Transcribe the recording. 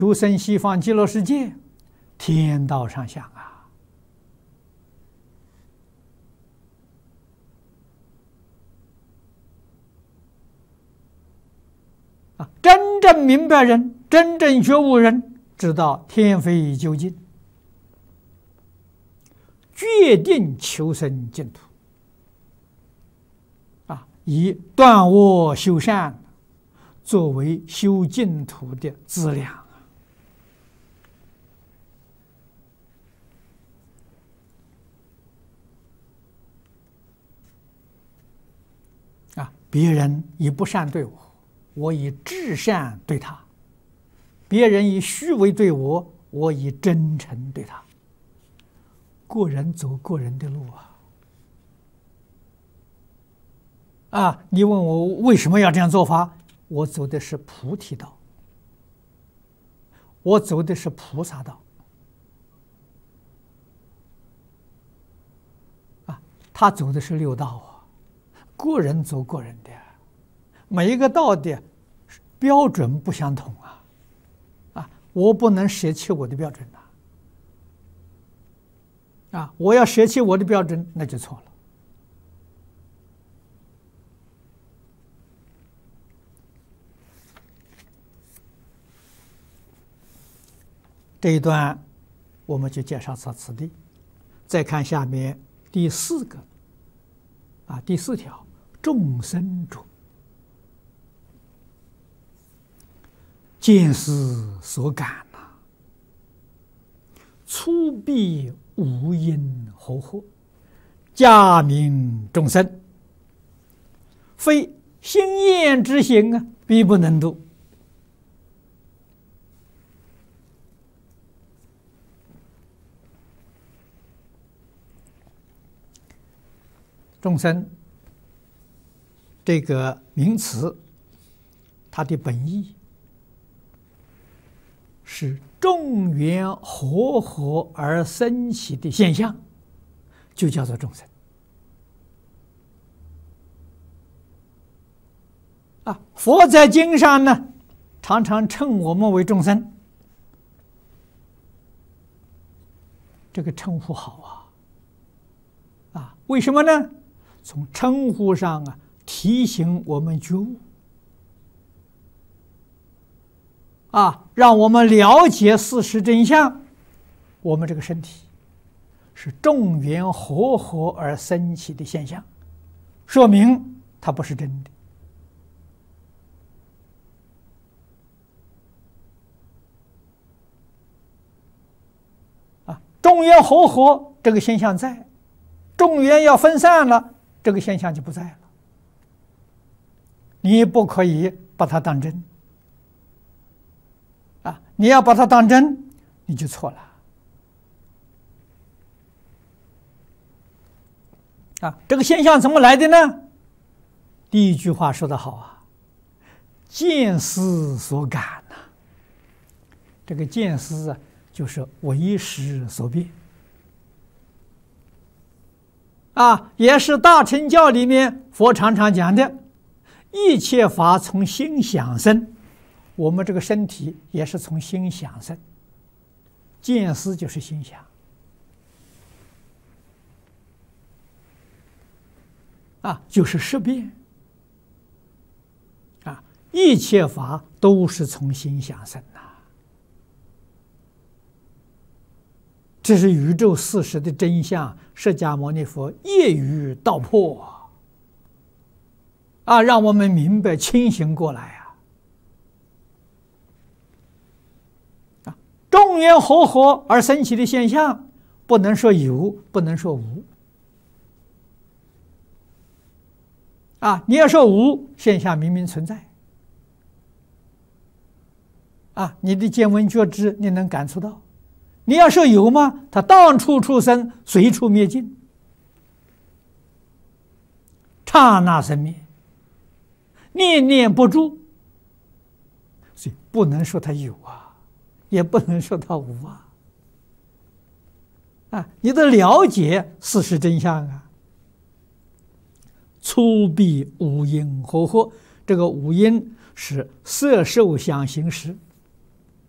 诸生西方极乐世界，天道上想真正明白人，真正觉悟人，知道天非究竟，决定求生净土，以断恶修善作为修净土的资粮。别人以不善对我，我以至善对他；别人以虚伪对我，我以真诚对他。个人走个人的路你问我为什么要这样做法？我走的是菩提道，我走的是菩萨道。他走的是六道个人走个人的，每一个道的标准不相同我不能舍弃我的标准我要舍弃我的标准，那就错了。这一段我们就介绍到此地，再看下面第四个第四条，众生主见思所感粗鄙无因惑惑，假名众生，非心厌之行必不能度。众生这个名词，它的本意是众缘和合而生起的现象，就叫做众生佛在经上呢，常常称我们为众生，这个称呼好为什么呢？从称呼上提醒我们觉悟让我们了解事实真相。我们这个身体是众缘和合而生起的现象，说明它不是真的众缘和合这个现象在，众缘要分散了，这个现象就不在了。你不可以把它当真你要把它当真，你就错了这个现象怎么来的呢？第一句话说得好见思所感这个见思就是为识所变也是大乘教里面佛常常讲的，一切法从心想生，我们这个身体也是从心想生，见思就是心想就是识变一切法都是从心想生这是宇宙事实的真相，释迦牟尼佛一语道破让我们明白清醒过来众缘和合而生起的现象，不能说有，不能说无你要说无，现象明明存在你的见闻觉知你能感触到。你要说有吗？它当处出生，随处灭尽，刹那生灭，念念不住，所以不能说它有也不能说它无你得了解事实真相粗鄙无因和合，这个无因是色受想行识